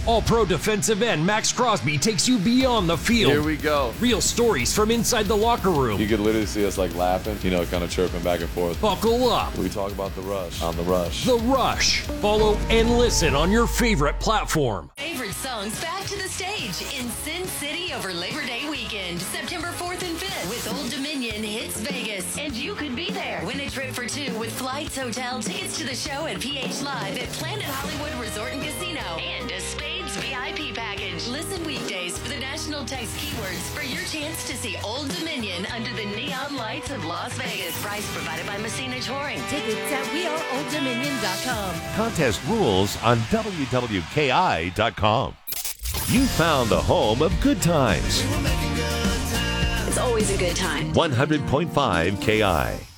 All-Pro defensive end Max Crosby takes you beyond the field. Here we go. Real stories from inside the locker room. You could literally see us like laughing, kind of chirping back and forth. Buckle up. We talk about The Rush on The Rush. The Rush. Follow and listen on your favorite platform. Favorite songs back to the stage in Sin City over Labor Day weekend, September 4th and 5th with Old Dominion hits Vegas. And you could be there. Win a trip for two with flights, hotel, tickets to the show at PH Live at Planet Hollywood Resort and Casino. And a Spades VIP package. Listen weekdays for the national text keywords for your chance to see Old Dominion under the neon lights of Las Vegas. Price provided by Messina Touring. Tickets at weareolddominion.com. Contest rules on WWKI.com. You found the home of good times. It's always a good time. 100.5 KI.